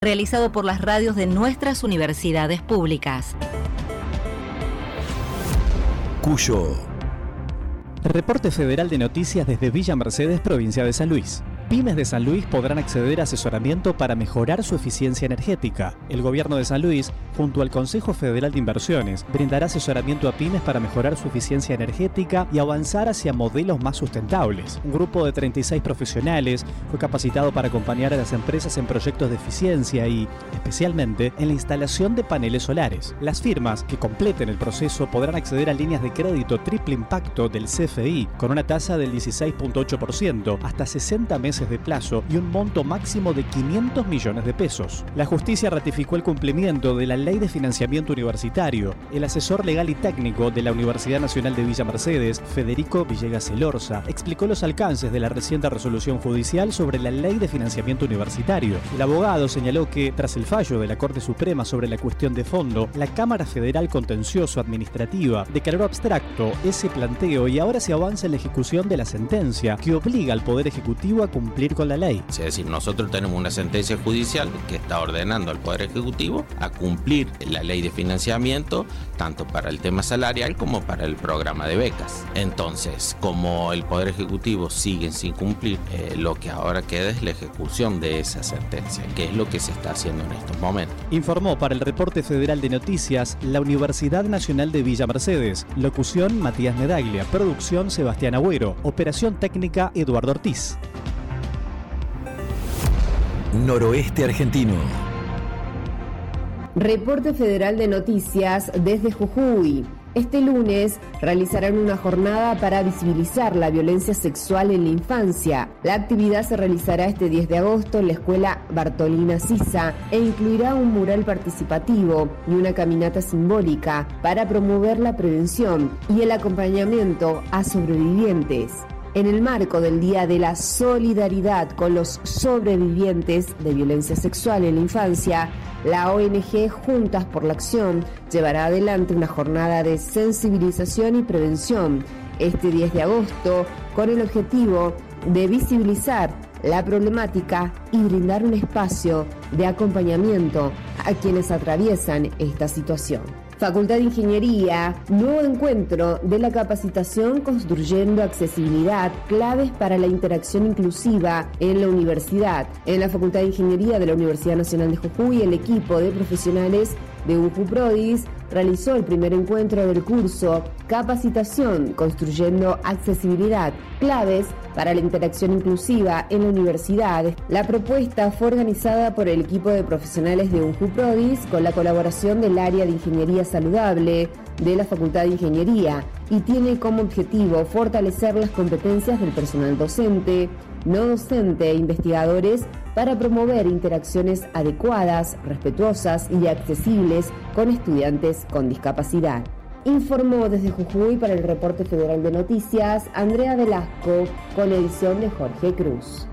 realizado por las radios de nuestras universidades públicas. Cuyo. Reporte Federal de Noticias desde Villa Mercedes, provincia de San Luis. Pymes de San Luis podrán acceder a asesoramiento para mejorar su eficiencia energética. El gobierno de San Luis, junto al Consejo Federal de Inversiones, brindará asesoramiento a pymes para mejorar su eficiencia energética y avanzar hacia modelos más sustentables. Un grupo de 36 profesionales fue capacitado para acompañar a las empresas en proyectos de eficiencia y, especialmente, en la instalación de paneles solares. Las firmas que completen el proceso podrán acceder a líneas de crédito triple impacto del CFI con una tasa del 16.8%, hasta 60 meses de plazo y un monto máximo de 500 millones de pesos. La justicia ratificó el cumplimiento de la Ley de Financiamiento Universitario. El asesor legal y técnico de la Universidad Nacional de Villa Mercedes, Federico Villegas Elorza, explicó los alcances de la reciente resolución judicial sobre la Ley de Financiamiento Universitario. El abogado señaló que, tras el fallo de la Corte Suprema sobre la cuestión de fondo, la Cámara Federal Contencioso Administrativa declaró abstracto ese planteo y ahora se avanza en la ejecución de la sentencia que obliga al Poder Ejecutivo a cumplir con la ley. Es decir, nosotros tenemos una sentencia judicial que está ordenando al Poder Ejecutivo a cumplir la ley de financiamiento, tanto para el tema salarial como para el programa de becas. Entonces, como el Poder Ejecutivo sigue sin cumplir, lo que ahora queda es la ejecución de esa sentencia, que es lo que se está haciendo en estos momentos. Informó para el Reporte Federal de Noticias la Universidad Nacional de Villa Mercedes. Locución Matías Medaglia. Producción Sebastián Agüero. Operación técnica Eduardo Ortiz. Noroeste argentino. Reporte Federal de Noticias desde Jujuy. Este lunes realizarán una jornada para visibilizar la violencia sexual en la infancia. La actividad se realizará este 10 de agosto en la Escuela Bartolina Sisa e incluirá un mural participativo y una caminata simbólica para promover la prevención y el acompañamiento a sobrevivientes. En el marco del Día de la Solidaridad con los sobrevivientes de violencia sexual en la infancia, la ONG Juntas por la Acción llevará adelante una jornada de sensibilización y prevención este 10 de agosto con el objetivo de visibilizar la problemática y brindar un espacio de acompañamiento a quienes atraviesan esta situación. Facultad de Ingeniería, nuevo encuentro de la capacitación construyendo accesibilidad, claves para la interacción inclusiva en la universidad. En la Facultad de Ingeniería de la Universidad Nacional de Jujuy, el equipo de profesionales de UJU Prodis realizó el primer encuentro del curso Capacitación Construyendo Accesibilidad, claves para la interacción inclusiva en la universidad. La propuesta fue organizada por el equipo de profesionales de UJU Prodis con la colaboración del área de Ingeniería Saludable de la Facultad de Ingeniería y tiene como objetivo fortalecer las competencias del personal docente, no docente e investigadores para promover interacciones adecuadas, respetuosas y accesibles con estudiantes con discapacidad. Informó desde Jujuy para el Reporte Federal de Noticias Andrea Velasco con edición de Jorge Cruz.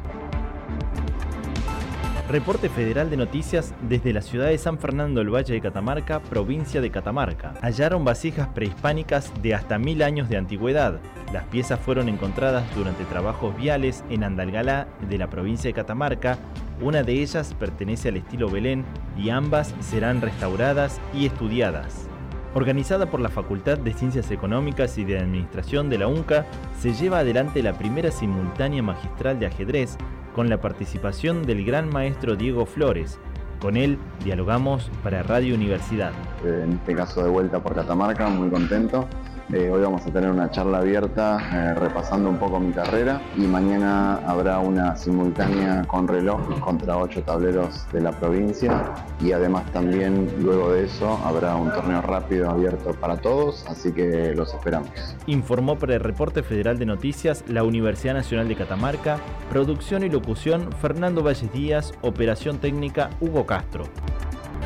Reporte Federal de Noticias desde la ciudad de San Fernando del Valle de Catamarca, provincia de Catamarca. Hallaron vasijas prehispánicas de hasta 1000 años de antigüedad. Las piezas fueron encontradas durante trabajos viales en Andalgalá de la provincia de Catamarca. Una de ellas pertenece al estilo Belén y ambas serán restauradas y estudiadas. Organizada por la Facultad de Ciencias Económicas y de Administración de la UNCA, se lleva adelante la primera simultánea magistral de ajedrez con la participación del gran maestro Diego Flores. Con él dialogamos para Radio Universidad. En este caso de vuelta por Catamarca, muy contento. Hoy vamos a tener una charla abierta repasando un poco mi carrera y mañana habrá una simultánea con reloj contra 8 tableros de la provincia y además también luego de eso habrá un torneo rápido abierto para todos, así que los esperamos. Informó para el Reporte Federal de Noticias la Universidad Nacional de Catamarca, producción y locución Fernando Valles Díaz, operación técnica Hugo Castro.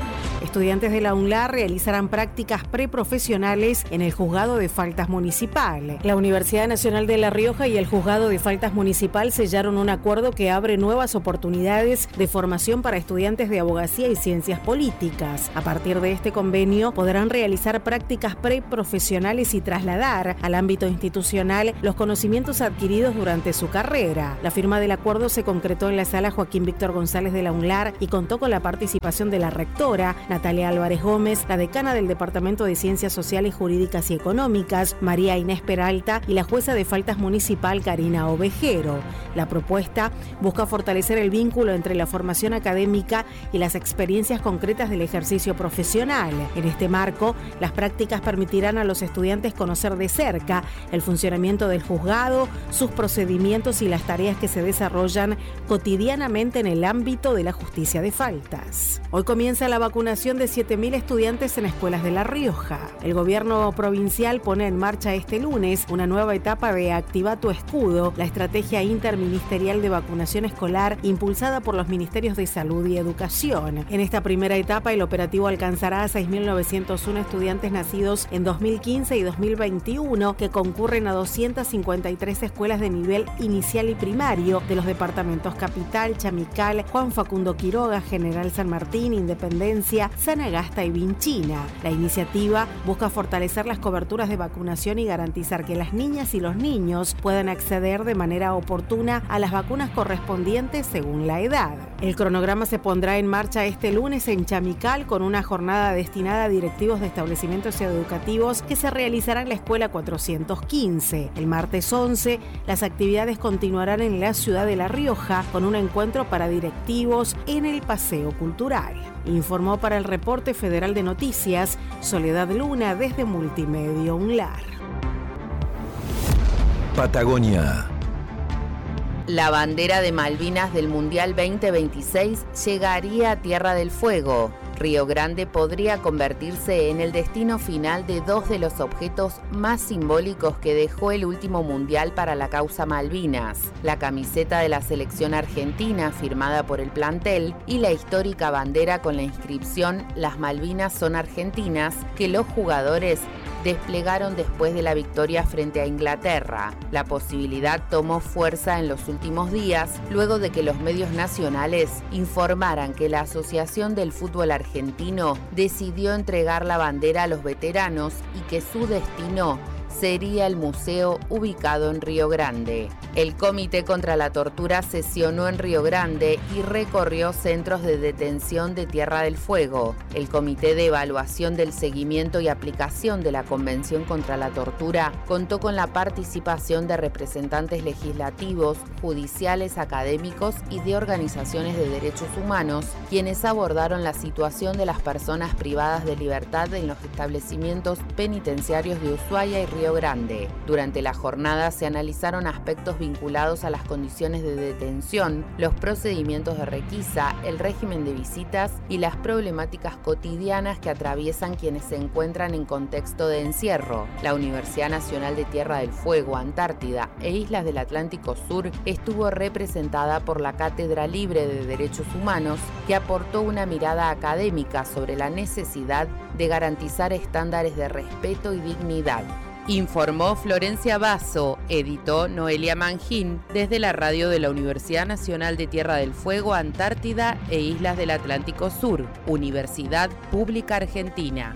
Estudiantes de la UNLAR realizarán prácticas preprofesionales en el Juzgado de Faltas Municipal. La Universidad Nacional de La Rioja y el Juzgado de Faltas Municipal sellaron un acuerdo que abre nuevas oportunidades de formación para estudiantes de abogacía y ciencias políticas. A partir de este convenio podrán realizar prácticas preprofesionales y trasladar al ámbito institucional los conocimientos adquiridos durante su carrera. La firma del acuerdo se concretó en la sala Joaquín Víctor González de la UNLAR y contó con la participación de la rectora, Natalia Álvarez Gómez, la decana del Departamento de Ciencias Sociales, Jurídicas y Económicas, María Inés Peralta, y la jueza de Faltas Municipal, Karina Ovejero. La propuesta busca fortalecer el vínculo entre la formación académica y las experiencias concretas del ejercicio profesional. En este marco, las prácticas permitirán a los estudiantes conocer de cerca el funcionamiento del juzgado, sus procedimientos y las tareas que se desarrollan cotidianamente en el ámbito de la justicia de faltas. Hoy comienza la vacunación de 7.000 estudiantes en escuelas de La Rioja. El gobierno provincial pone en marcha este lunes una nueva etapa de Activa tu Escudo, la estrategia interministerial de vacunación escolar impulsada por los Ministerios de Salud y Educación. En esta primera etapa, el operativo alcanzará a 6.901 estudiantes nacidos en 2015 y 2021 que concurren a 253 escuelas de nivel inicial y primario de los departamentos Capital, Chamical, Juan Facundo Quiroga, General San Martín, Independencia, Sanagasta y Vinchina. La iniciativa busca fortalecer las coberturas de vacunación y garantizar que las niñas y los niños puedan acceder de manera oportuna a las vacunas correspondientes según la edad. El cronograma se pondrá en marcha este lunes en Chamical con una jornada destinada a directivos de establecimientos educativos que se realizará en la Escuela 415. El martes 11, las actividades continuarán en la ciudad de La Rioja con un encuentro para directivos en el Paseo Cultural. Informó para el Reporte Federal de Noticias Soledad Luna desde Multimedia UNLAR. Patagonia. La bandera de Malvinas del Mundial 2026 llegaría a Tierra del Fuego. Río Grande podría convertirse en el destino final de dos de los objetos más simbólicos que dejó el último mundial para la causa Malvinas: la camiseta de la selección argentina firmada por el plantel y la histórica bandera con la inscripción "Las Malvinas son argentinas", que los jugadores desplegaron después de la victoria frente a Inglaterra. La posibilidad tomó fuerza en los últimos días, luego de que los medios nacionales informaran que la Asociación del Fútbol Argentino decidió entregar la bandera a los veteranos y que su destino sería el museo ubicado en Río Grande. El Comité contra la Tortura sesionó en Río Grande y recorrió centros de detención de Tierra del Fuego. El Comité de Evaluación del Seguimiento y Aplicación de la Convención contra la Tortura contó con la participación de representantes legislativos, judiciales, académicos y de organizaciones de derechos humanos, quienes abordaron la situación de las personas privadas de libertad en los establecimientos penitenciarios de Ushuaia y Río Grande. Durante la jornada se analizaron aspectos vinculados a las condiciones de detención, los procedimientos de requisa, el régimen de visitas y las problemáticas cotidianas que atraviesan quienes se encuentran en contexto de encierro. La Universidad Nacional de Tierra del Fuego, Antártida e Islas del Atlántico Sur estuvo representada por la Cátedra Libre de Derechos Humanos, que aportó una mirada académica sobre la necesidad de garantizar estándares de respeto y dignidad. Informó Florencia Basso, editó Noelia Mangín, desde la radio de la Universidad Nacional de Tierra del Fuego, Antártida e Islas del Atlántico Sur, Universidad Pública Argentina.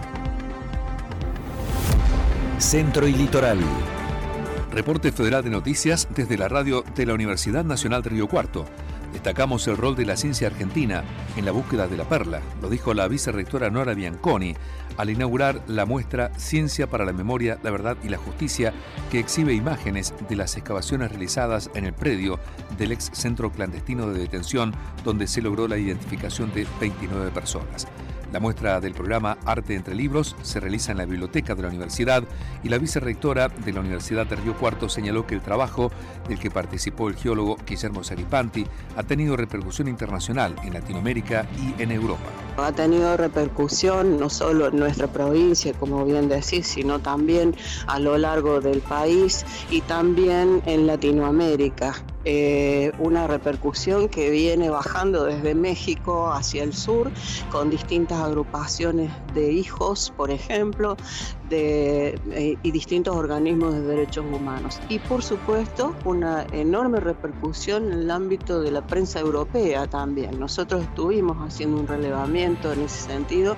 Centro y Litoral. Reporte Federal de Noticias desde la radio de la Universidad Nacional de Río Cuarto. Destacamos el rol de la ciencia argentina en la búsqueda de la perla, lo dijo la vicerrectora Nora Bianconi al inaugurar la muestra Ciencia para la Memoria, la Verdad y la Justicia, que exhibe imágenes de las excavaciones realizadas en el predio del ex centro clandestino de detención, donde se logró la identificación de 29 personas. La muestra del programa Arte entre Libros se realiza en la biblioteca de la universidad y la vicerrectora de la Universidad de Río Cuarto señaló que el trabajo del que participó el geólogo Guillermo Saripanti ha tenido repercusión internacional en Latinoamérica y en Europa. Ha tenido repercusión no solo en nuestra provincia, como bien decís, sino también a lo largo del país y también en Latinoamérica. una repercusión que viene bajando desde México hacia el sur, con distintas agrupaciones de hijos, por ejemplo, y distintos organismos de derechos humanos. Y por supuesto, una enorme repercusión en el ámbito de la prensa europea también. Nosotros estuvimos haciendo un relevamiento en ese sentido,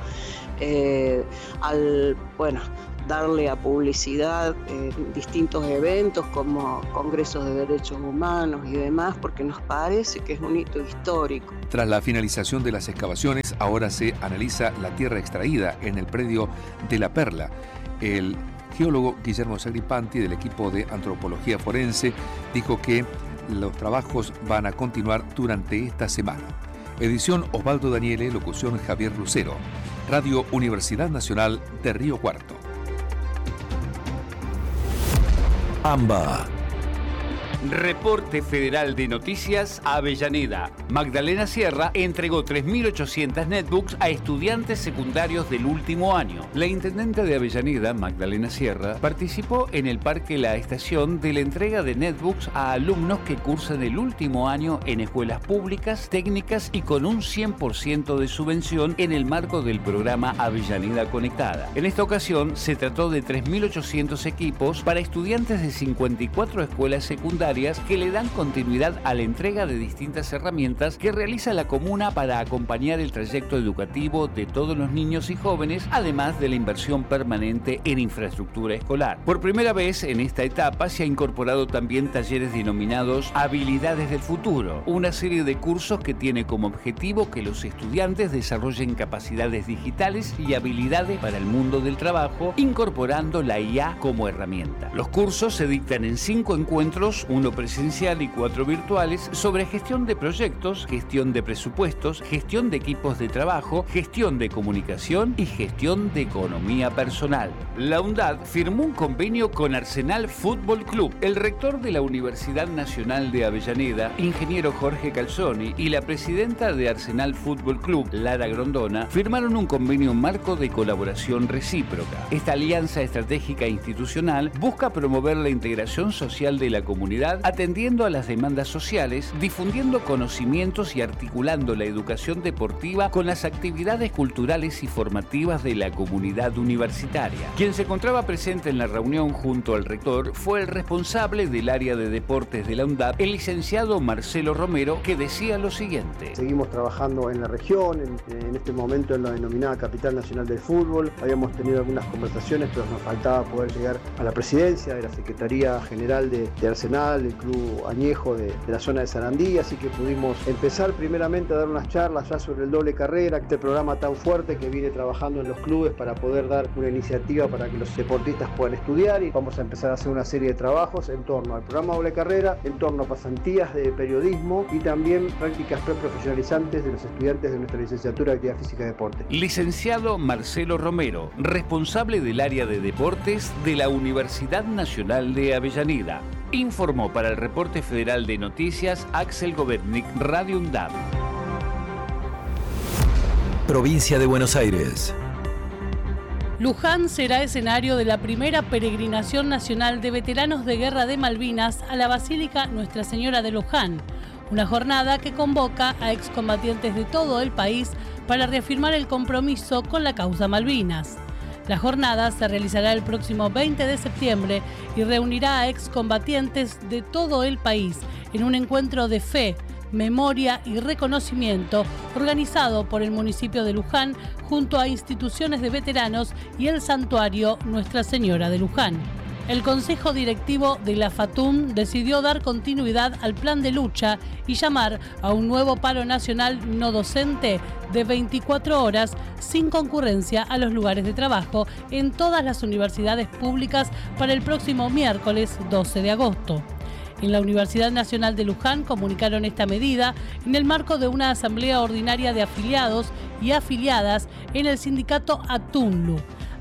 darle a publicidad distintos eventos como congresos de derechos humanos y demás, porque nos parece que es un hito histórico. Tras la finalización de las excavaciones, ahora se analiza la tierra extraída en el predio de La Perla. El geólogo Guillermo Sagripanti, del equipo de antropología forense, dijo que los trabajos van a continuar durante esta semana. Edición Osvaldo Daniele, locución Javier Lucero. Radio Universidad Nacional de Río Cuarto. AMBA. Reporte Federal de Noticias Avellaneda. Magdalena Sierra entregó 3.800 netbooks a estudiantes secundarios del último año. La intendente de Avellaneda, Magdalena Sierra, participó en el Parque La Estación de la entrega de netbooks a alumnos que cursan el último año en escuelas públicas, técnicas y con un 100% de subvención en el marco del programa Avellaneda Conectada. En esta ocasión se trató de 3.800 equipos para estudiantes de 54 escuelas secundarias que le dan continuidad a la entrega de distintas herramientas que realiza la comuna para acompañar el trayecto educativo de todos los niños y jóvenes, además de la inversión permanente en infraestructura escolar. Por primera vez en esta etapa se ha incorporado también talleres denominados Habilidades del Futuro, una serie de cursos que tiene como objetivo que los estudiantes desarrollen capacidades digitales y habilidades para el mundo del trabajo, incorporando la IA como herramienta. Los cursos se dictan en 5 encuentros, uno presencial y 4 virtuales, sobre gestión de proyectos, gestión de presupuestos, gestión de equipos de trabajo, gestión de comunicación y gestión de economía personal. La UNDAD firmó un convenio con Arsenal Fútbol Club. El rector de la Universidad Nacional de Avellaneda, ingeniero Jorge Calzoni, y la presidenta de Arsenal Fútbol Club, Lara Grondona, firmaron un convenio marco de colaboración recíproca. Esta alianza estratégica institucional busca promover la integración social de la comunidad, atendiendo a las demandas sociales, difundiendo conocimientos y articulando la educación deportiva con las actividades culturales y formativas de la comunidad universitaria. Quien se encontraba presente en la reunión junto al rector fue el responsable del área de deportes de la UNDAD, el licenciado Marcelo Romero, que decía lo siguiente. Seguimos trabajando en la región, en este momento en la denominada Capital Nacional del Fútbol. Habíamos tenido algunas conversaciones, pero nos faltaba poder llegar a la presidencia de la Secretaría General de Arsenal, el club añejo de la zona de Sarandí, así que pudimos empezar primeramente a dar unas charlas ya sobre el doble carrera, este programa tan fuerte que viene trabajando en los clubes para poder dar una iniciativa para que los deportistas puedan estudiar, y vamos a empezar a hacer una serie de trabajos en torno al programa doble carrera, en torno a pasantías de periodismo y también prácticas preprofesionalizantes de los estudiantes de nuestra licenciatura de Actividad Física y Deporte. Licenciado Marcelo Romero, responsable del área de deportes de la Universidad Nacional de Avellaneda. Informó para el Reporte Federal de Noticias Axel Govetnik, Radio UNDAD. Provincia de Buenos Aires. Luján será escenario de la primera peregrinación nacional de veteranos de guerra de Malvinas a la Basílica Nuestra Señora de Luján, una jornada que convoca a excombatientes de todo el país para reafirmar el compromiso con la causa Malvinas. La jornada se realizará el próximo 20 de septiembre y reunirá a excombatientes de todo el país en un encuentro de fe, memoria y reconocimiento organizado por el municipio de Luján junto a instituciones de veteranos y el santuario Nuestra Señora de Luján. El Consejo Directivo de la FATUM decidió dar continuidad al plan de lucha y llamar a un nuevo paro nacional no docente de 24 horas sin concurrencia a los lugares de trabajo en todas las universidades públicas para el próximo miércoles 12 de agosto. En la Universidad Nacional de Luján comunicaron esta medida en el marco de una asamblea ordinaria de afiliados y afiliadas en el sindicato ATUNLU.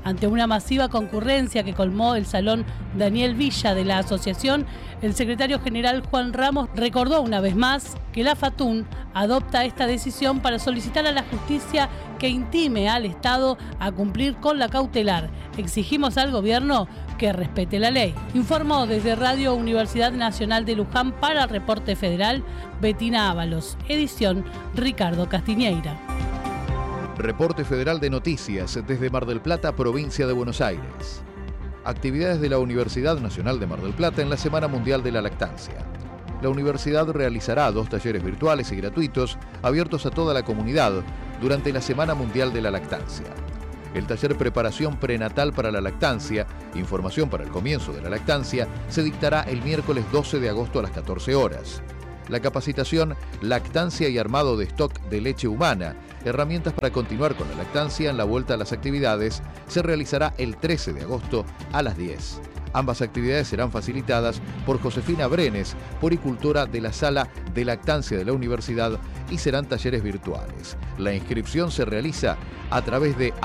Ante una masiva concurrencia que colmó el salón Daniel Villa de la asociación, el secretario general Juan Ramos recordó una vez más que la FATUN adopta esta decisión para solicitar a la justicia que intime al Estado a cumplir con la cautelar. Exigimos al gobierno que respete la ley. Informó desde Radio Universidad Nacional de Luján para Reporte Federal Betina Ábalos, edición Ricardo Castiñeira. Reporte Federal de Noticias desde Mar del Plata, provincia de Buenos Aires. Actividades de la Universidad Nacional de Mar del Plata en la Semana Mundial de la Lactancia. La universidad realizará 2 talleres virtuales y gratuitos abiertos a toda la comunidad durante la Semana Mundial de la Lactancia. El taller Preparación Prenatal para la Lactancia, Información para el Comienzo de la Lactancia, se dictará el miércoles 12 de agosto a las 14 horas. La capacitación Lactancia y Armado de Stock de Leche Humana, herramientas para continuar con la lactancia en la vuelta a las actividades, se realizará el 13 de agosto a las 10. Ambas actividades serán facilitadas por Josefina Brenes, poricultora de la Sala de Lactancia de la Universidad, y serán talleres virtuales. La inscripción se realiza a través de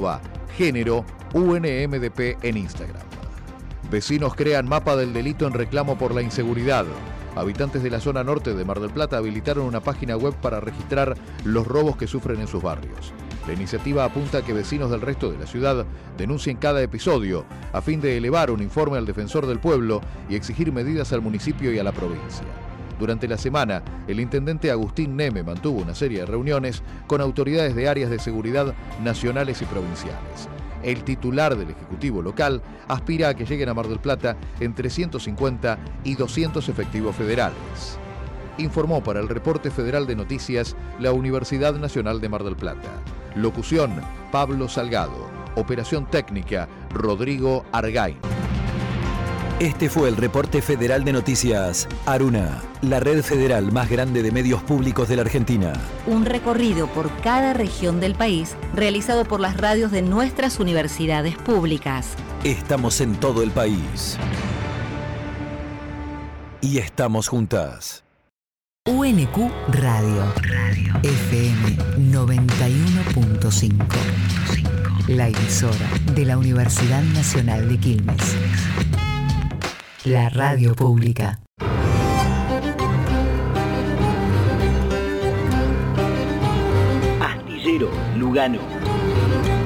@género_UNMDP en Instagram. Vecinos crean mapa del delito en reclamo por la inseguridad. Habitantes de la zona norte de Mar del Plata habilitaron una página web para registrar los robos que sufren en sus barrios. La iniciativa apunta a que vecinos del resto de la ciudad denuncien cada episodio a fin de elevar un informe al defensor del pueblo y exigir medidas al municipio y a la provincia. Durante la semana, el intendente Agustín Neme mantuvo una serie de reuniones con autoridades de áreas de seguridad nacionales y provinciales. El titular del Ejecutivo local aspira a que lleguen a Mar del Plata entre 150 y 200 efectivos federales. Informó para el Reporte Federal de Noticias la Universidad Nacional de Mar del Plata. Locución: Pablo Salgado. Operación técnica: Rodrigo Argain. Este fue el Reporte Federal de Noticias Aruna, la red federal más grande de medios públicos de la Argentina. Un recorrido por cada región del país realizado por las radios de nuestras universidades públicas. Estamos en todo el país. Y estamos juntas. UNQ Radio. FM 91.5. La emisora de la Universidad Nacional de Quilmes. La radio pública. Astillero Lugano.